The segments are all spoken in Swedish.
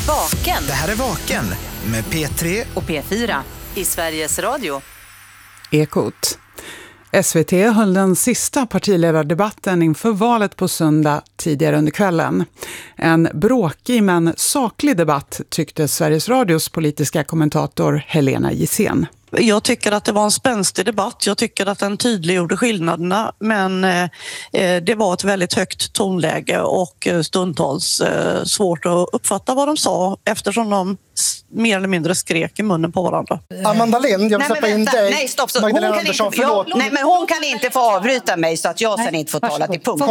Vaken. Det här är Vaken med P3 och P4 i Sveriges Radio. Ekot. SVT höll den sista partiledardebatten inför valet på söndag tidigare under kvällen. En bråkig men saklig debatt tyckte Sveriges Radios politiska kommentator Helena Gissén. Jag tycker att det var en spänstig debatt. Jag tycker att den tydliggjorde skillnaderna, men det var ett väldigt högt tonläge och stundtals svårt att uppfatta vad de sa eftersom de mer eller mindre skrek i munnen på varandra. Amanda Lind, jag vill släppa in dig. Nej, stopp. Hon kan inte få avbryta mig så att jag sen inte får tala till punkt.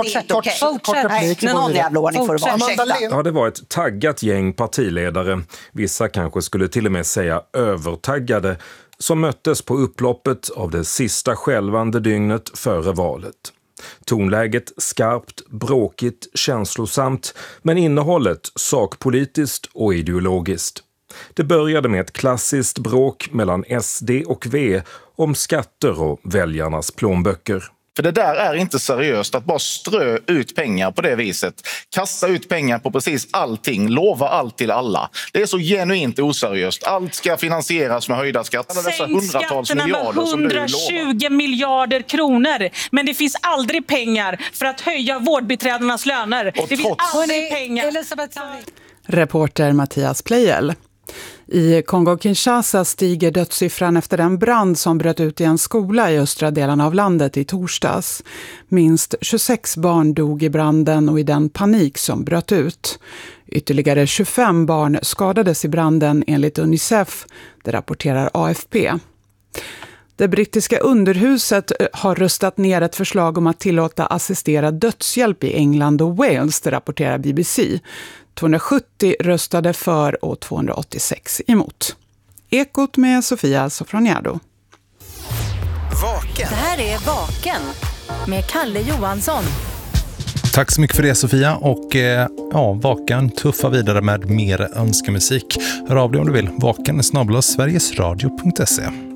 Någon jävla ordning får det vara. Ja, det var ett taggat gäng partiledare. Vissa kanske skulle till och med säga övertaggade, som möttes på upploppet av det sista skälvande dygnet före valet. Tonläget skarpt, bråkigt, känslosamt, men innehållet sakpolitiskt och ideologiskt. Det började med ett klassiskt bråk mellan SD och V om skatter och väljarnas plånböcker. För det där är inte seriöst, att bara strö ut pengar på det viset. Kasta ut pengar på precis allting, lova allt till alla. Det är så genuint oseriöst. Allt ska finansieras med höjda skatter. Sänk skatterna med 120 miljarder kronor. Men det finns aldrig pengar för att höja vårdbiträdenas löner. Det finns aldrig pengar. Reporter Mattias Plejel. I Kongo-Kinshasa stiger dödssiffran efter den brand som bröt ut i en skola i östra delen av landet i torsdags. Minst 26 barn dog i branden och i den panik som bröt ut. Ytterligare 25 barn skadades i branden enligt UNICEF, det rapporterar AFP. Det brittiska underhuset har röstat ner ett förslag om att tillåta assisterad dödshjälp i England och Wales, det rapporterar BBC. 270 röstade för och 286 emot. Ekot med Sofia Sofroniado. Vaken. Det här är Vaken med Kalle Johansson. Tack så mycket för det, Sofia. Och Vaken tuffa vidare med mer önskemusik. Hör av dig om du vill. Vaken @sverigesradio.se.